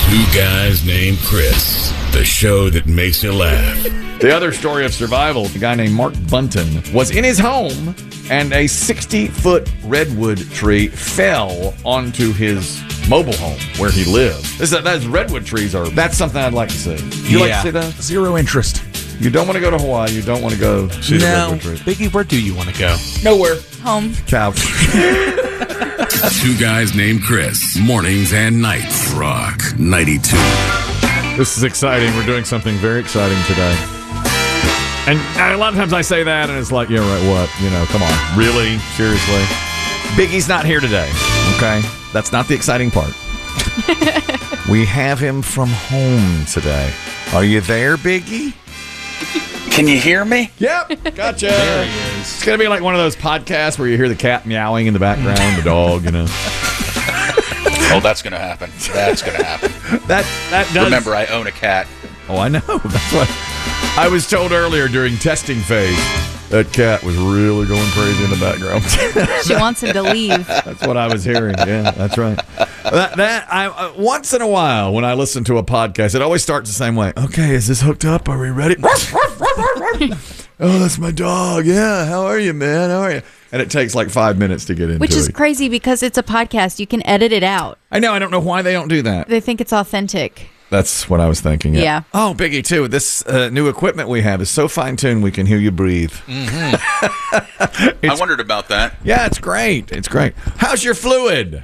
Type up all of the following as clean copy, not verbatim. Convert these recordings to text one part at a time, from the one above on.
Two guys named Chris, the show that makes you laugh. The other story of survival, the guy named Mark Bunton was in his home and a 60-foot redwood tree fell onto his mobile home where he lived. Those redwood trees that's something I'd like to see. You like to see that? Zero interest. You don't want to go to Hawaii. You don't want to go see the redwood tree. Biggie, where do you want to go? Nowhere. Home. Couch. Two guys named Chris, mornings and nights. Rock 92. This is exciting. We're doing something very exciting today. And a lot of times I say that, and it's like, yeah, right, what? Come on. Really? Seriously? Biggie's not here today, okay? That's not the exciting part. We have him from home today. Are you there, Biggie? Can you hear me? Yep, gotcha. There he is. It's going to be like one of those podcasts where you hear the cat meowing in the background, the dog, Oh, that's going to happen. That's going to happen. That does. Remember, I own a cat. Oh, I know. That's what I was told earlier during testing phase. That cat was really going crazy in the background. She wants him to leave. That's what I was hearing. Yeah, that's right. I once in a while when I listen to a podcast, it always starts the same way. Okay, is this hooked up? Are we ready? Oh, that's my dog. Yeah, how are you, man? How are you? And it takes like 5 minutes to get into it. Which is crazy because it's a podcast. You can edit it out. I know. I don't know why they don't do that. They think it's authentic. That's what I was thinking. Yeah. Oh, Biggie, too. This new equipment we have is so fine-tuned we can hear you breathe. Mm-hmm. I wondered about that. Yeah, it's great. It's great. How's your fluid?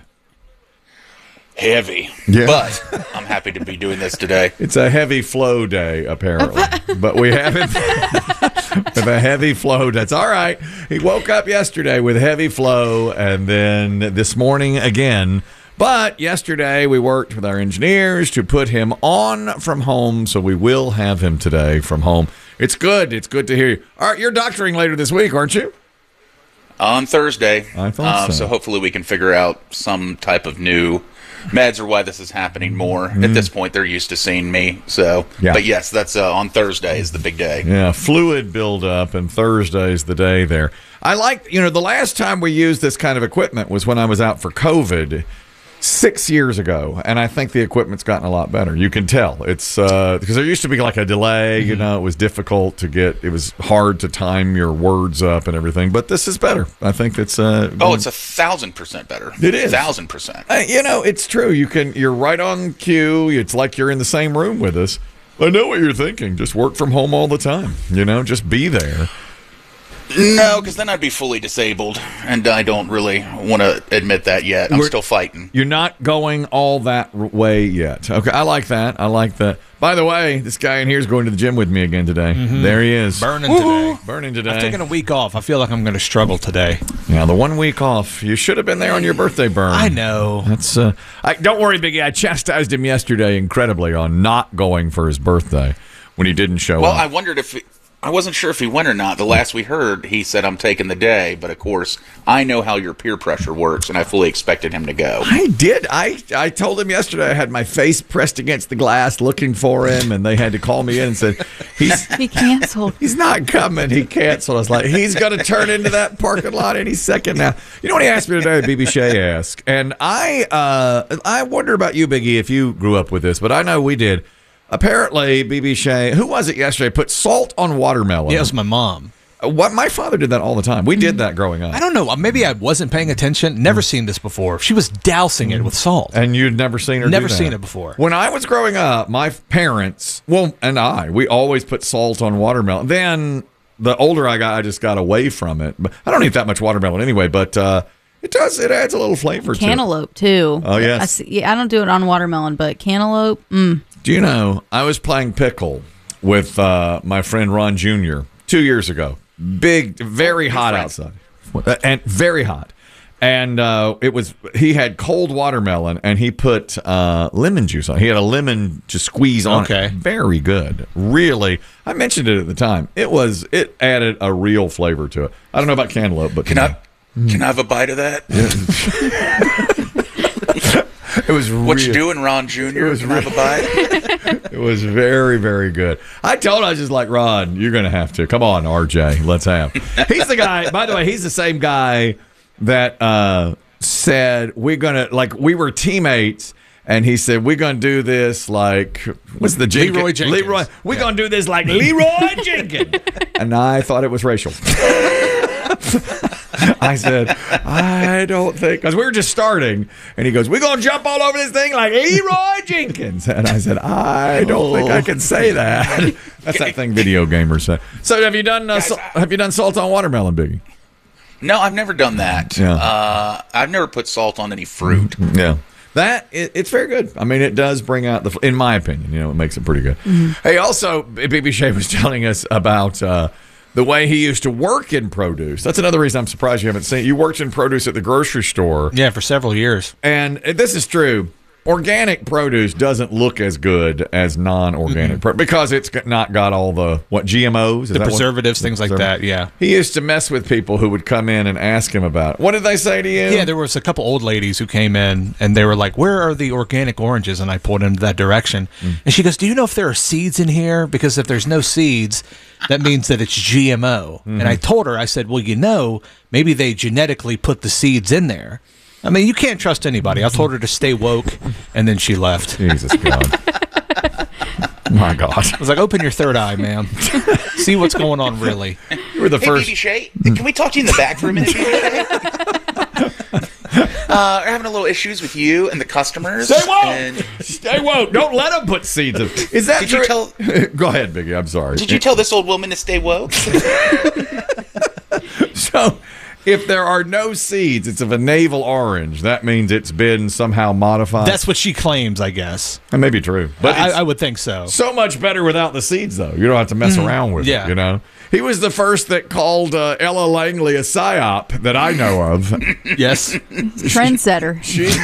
Heavy. Yeah. But I'm happy to be doing this today. It's a heavy flow day, apparently. But we haven't with a heavy flow. That's all right. He woke up yesterday with heavy flow, and then this morning again. But yesterday we worked with our engineers to put him on from home, so we will have him today from home. It's good. It's good to hear you. All right, you're doctoring later this week, aren't you? On Thursday. I thought so. So hopefully we can figure out some type of new meds or why this is happening more. At this point, they're used to seeing me. So, yeah. But yes, that's on Thursday is the big day. Yeah, fluid buildup, and Thursday's the day there. I like, the last time we used this kind of equipment was when I was out for COVID 6 years ago, and I think the equipment's gotten a lot better. You can tell. It's because there used to be like a delay, it was difficult to get, it was hard to time your words up and everything, but this is better. I think it's it's 1,000% better. It is 1,000%. It's true. You're right on cue. It's like you're in the same room with us. I know what you're thinking. Just work from home all the time. Just be there. No, because then I'd be fully disabled, and I don't really want to admit that yet. I'm still fighting. You're not going all that way yet. Okay, I like that. By the way, this guy in here is going to the gym with me again today. Mm-hmm. There he is. Burning today. I've taken a week off. I feel like I'm going to struggle today. Yeah, the 1 week off. You should have been there on your birthday burn. I know. That's. Don't worry, Biggie. I chastised him yesterday incredibly on not going for his birthday when he didn't show up. Well, I wondered if... I wasn't sure if he went or not. The last we heard, he said, I'm taking the day. But, of course, I know how your peer pressure works, and I fully expected him to go. I did. I told him yesterday I had my face pressed against the glass looking for him, and they had to call me in and said, he canceled. He's not coming. He canceled. I was like, he's going to turn into that parking lot any second now. You know what he asked me today? BB Shea asked. And I wonder about you, Biggie, if you grew up with this, but I know we did. Apparently, BB Shea, who was it yesterday, put salt on watermelon. Yeah, it was my mom. My father did that all the time. We did that growing up. I don't know. Maybe I wasn't paying attention. Never seen this before. She was dousing it with salt. And you'd never seen her do that? Never seen it before. When I was growing up, my parents, we always put salt on watermelon. Then, the older I got, I just got away from it. But I don't eat that much watermelon anyway, but it adds a little flavor to it. Cantaloupe, too. Oh, yes. I don't do it on watermelon, but cantaloupe, Do you know, I was playing pickle with my friend Ron Jr. 2 years ago. Big, very hot outside. And very hot. And he had cold watermelon, and he put lemon juice on it. He had a lemon to squeeze on it. Very good. Really. I mentioned it at the time. It added a real flavor to it. I don't know about cantaloupe, but Can I have a bite of that? It was what you doing, Ron Jr.? Can I have a bite? It was very, very good. I was just like, Ron, you're going to have to. Come on, RJ, let's have. He's the guy, by the way, he's the same guy that said we were teammates, And he said, we're going to do this like, what's the Jenkins? Leroy Jenkins. We're going to do this like Leroy Jenkins. And I thought it was racial. I said, I don't think, because we were just starting, and he goes, we're going to jump all over this thing like Leroy Jenkins. And I said, I don't think I can say that. That's that thing video gamers say. So have you done salt on watermelon, Biggie? No, I've never done that. Yeah. I've never put salt on any fruit. Yeah. It's very good. I mean, it does bring out in my opinion, it makes it pretty good. Hey, also, BB Shea was telling us about the way he used to work in produce. That's another reason I'm surprised you haven't seen. You worked in produce at the grocery store. Yeah, for several years. And this is true. Organic produce doesn't look as good as non-organic because it's not got all the GMOs, The preservatives, things like that. Yeah. He used to mess with people who would come in and ask him about it. What did they say to you? Yeah, there was a couple old ladies who came in and they were like, "Where are the organic oranges?" And I pointed in that direction. And she goes, "Do you know if there are seeds in here? Because if there's no seeds, that means that it's GMO." And I told her, I said, "Well, maybe they genetically put the seeds in there." I mean, you can't trust anybody. I told her to stay woke, and then she left. Jesus God. My God. I was like, open your third eye, ma'am. See what's going on, really. You were the first. BB Shea, can we talk to you in the back for a minute? We're having a little issues with you and the customers. Stay woke! And Stay woke! Don't let them put seeds in. Is that Did true? you tell- Go ahead, Biggie. I'm sorry. did you tell this old woman to stay woke? So, if there are no seeds, it's of a navel orange. That means it's been somehow modified. That's what she claims, I guess. That may be true. But I would think so. so much better without the seeds, though. You don't have to mess around with Yeah. it, He was the first that called Ella Langley a psyop that I know of. Yes. Trendsetter.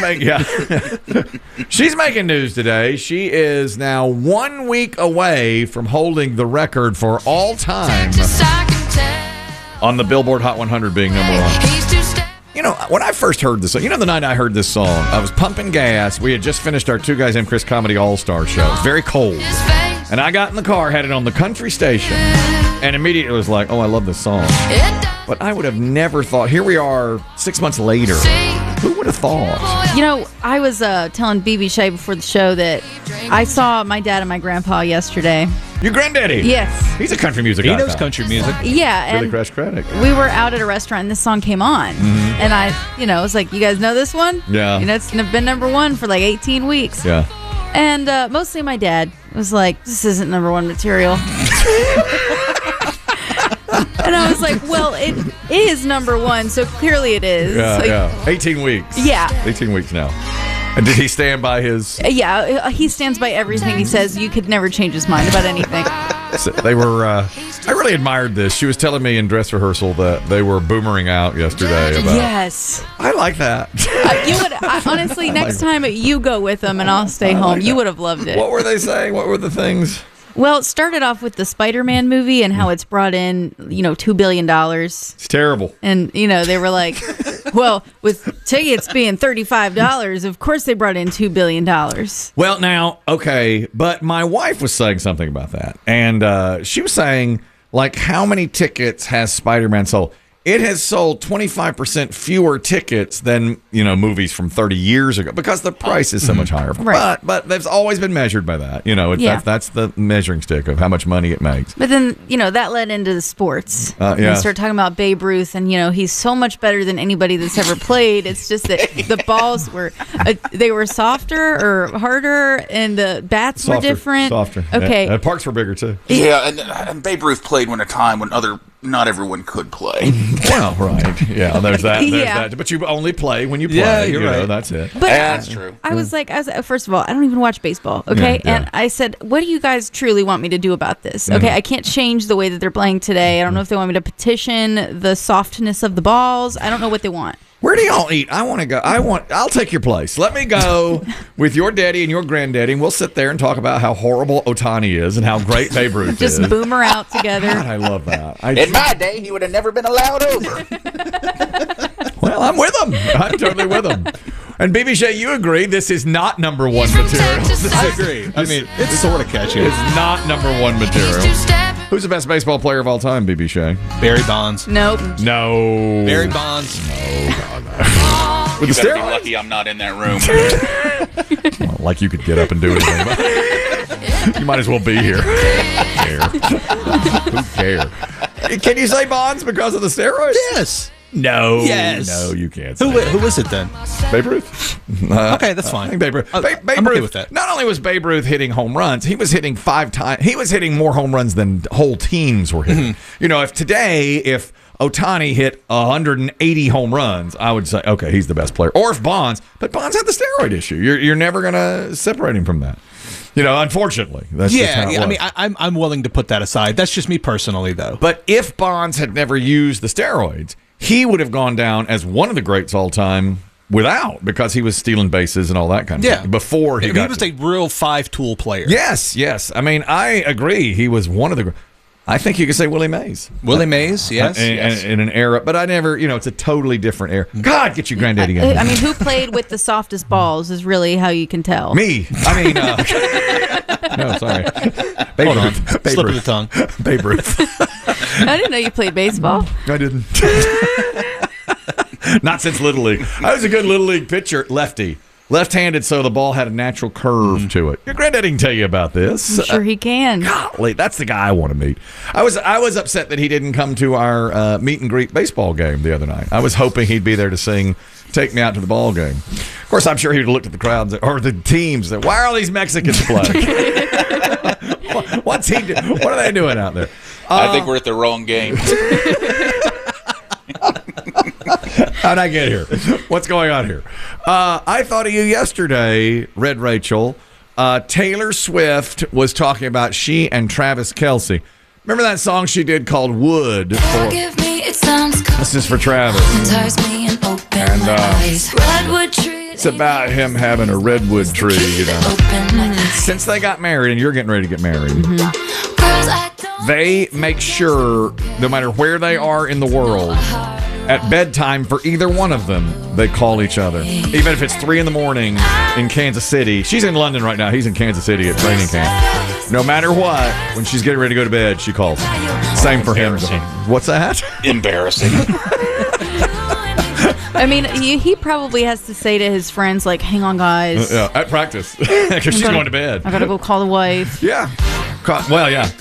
She's making news today. She is now 1 week away from holding the record for all time on the Billboard Hot 100 being number one. When I first heard this, the night I heard this song, I was pumping gas. We had just finished our Two Guys Named Chris Comedy All-Star show. It was very cold. And I got in the car, had it on the country station, and immediately was like, oh, I love this song. But I would have never thought, here we are 6 months later. Who would have thought? I was telling BB Shea before the show that I saw my dad and my grandpa yesterday. Your granddaddy? Yes. He's a country music He icon. knows country music. Yeah. Billy And Crash Craddock. we were out at a restaurant and this song came on. And I, was like, you guys know this one? Yeah. It's been number one for like 18 weeks. Yeah. And mostly my dad was like, this isn't number one material. And I was like, well, it is number one, so clearly it is. Yeah. 18 weeks. Yeah. 18 weeks now. And did he stand by his... Yeah, he stands by everything he says. You could never change his mind about anything. They were... I really admired this. She was telling me in dress rehearsal that they were boomering out yesterday about... Yes. I like that. You would honestly, next time you go with them and I'll stay home, you would have loved it. What were they saying? What were the things? Well, it started off with the Spider-Man movie and how it's brought in, $2 billion. It's terrible. And, they were like, well, with tickets being $35, of course they brought in $2 billion. Well, now, okay, but my wife was saying something about that. And she was saying, how many tickets has Spider-Man sold? It has sold 25% fewer tickets than, movies from 30 years ago because the price is so much higher. Right. But they've always been measured by that. That's the measuring stick of how much money it makes. But then, that led into the sports. Yeah. They started talking about Babe Ruth, and, he's so much better than anybody that's ever played. It's just that the balls were, they were softer or harder, and the bats were different. Softer. Okay. Yeah. And parks were bigger, too. Yeah, and Babe Ruth played when a time when not everyone could play. Well, right. Yeah, there's that. There's Yeah. that. But you only play when you play. Yeah, you're right. That's it. But That's true. I was like, first of all, I don't even watch baseball, okay? Yeah. And I said, what do you guys truly want me to do about this? Okay, I can't change the way that they're playing today. I don't know if they want me to petition the softness of the balls. I don't know what they want. Where do y'all eat? I want to go. I'll take your place. Let me go with your daddy and your granddaddy, and we'll sit there and talk about how horrible Otani is and how great Babe Ruth is. Just boomer out together. God, I love that. In my day, he would have never been allowed over. Well, I'm with him. I'm totally with him. And BB Shea, you agree this is not number one material. I agree. I mean, it's sort of catchy. It's not number one material. Who's the best baseball player of all time, BB Shea? Barry Bonds. Nope. No. Barry Bonds. With You the better be steroids? lucky I'm not in that room. like you could get up and do anything about it. You might as well be here. Who cares? Can you say Bonds because of the steroids? Yes. No. Yes. No, you can't say Who is it then? Babe Ruth. Okay, that's fine. I think Babe Ruth. Babe I'm okay Ruth, with that. Not only was Babe Ruth hitting home runs, he was hitting 5 times. He was hitting more home runs than whole teams were hitting. Mm-hmm. You know, if Ohtani hit 180 home runs, I would say, okay, he's the best player. Or if Bonds, but Bonds had the steroid issue. You're never going to separate him from that. You know, unfortunately, that's just how it was. I mean, I'm willing to put that aside. That's just me personally, though. But if Bonds had never used the steroids, he would have gone down as one of the greats all time without, because he was stealing bases and all that kind of thing before he got. He was a real 5-tool player. Yes. I mean, I agree. He was one of the. I think you could say Willie Mays. Willie Mays, yes. In an era, but I never. You know, it's a totally different era. God, get your granddaddy again. I mean, who played with the softest balls is really how you can tell. Me. I mean, no, sorry. Babe Hold on. Ruth. Babe Slip Ruth. of the tongue. Babe Ruth. I didn't know you played baseball. I didn't. Not since Little League. I was a good Little League pitcher, lefty. Left-handed, so the ball had a natural curve to it. Your granddaddy can tell you about this. I'm sure he can. Golly, that's the guy I want to meet. I was upset that he didn't come to our meet and greet baseball game the other night. I was hoping he'd be there to sing "Take Me Out to the Ball Game." Of course, I'm sure he'd looked at the crowds or the teams. Why are all these Mexicans playing? What's he do? What are they doing out there? I think we're at the wrong game. How'd I get here? What's going on here? I thought of you yesterday, Red Rachel. Taylor Swift was talking about she and Travis Kelce. Remember that song she did called Wood? This is for Travis. And it's about him having a redwood tree, you know. Since they got married, and you're getting ready to get married, they make sure, no matter where they are in the world, at bedtime for either one of them, they call each other. Even if it's 3 in the morning in Kansas City. She's in London right now. He's in Kansas City at training camp. No matter what, when she's getting ready to go to bed, she calls. Same for him. What's that? Embarrassing. I mean, he probably has to say to his friends, like, hang on, guys. At practice. Because she's going to bed. I got to go call the wife. Yeah. Well, yeah.